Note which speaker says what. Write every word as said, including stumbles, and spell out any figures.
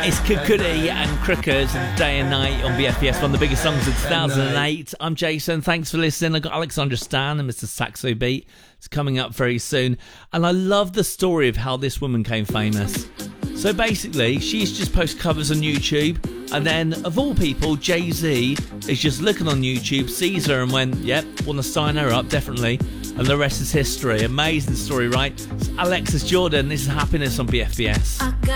Speaker 1: It's Kukudi and Crookers and Day and Night on B F B S, one of the biggest songs of two thousand eight. I'm Jason. Thanks for listening. I've got Alexandra Stan and Mister Saxo Beat. It's coming up very soon. And I love the story of how this woman became famous. So basically, she's just posted covers on YouTube. And then, of all people, Jay-Z is just looking on YouTube, sees her and went, yep, want to sign her up, definitely. And the rest is history. Amazing story, right? It's Alexis Jordan. This is Happiness on B F B S.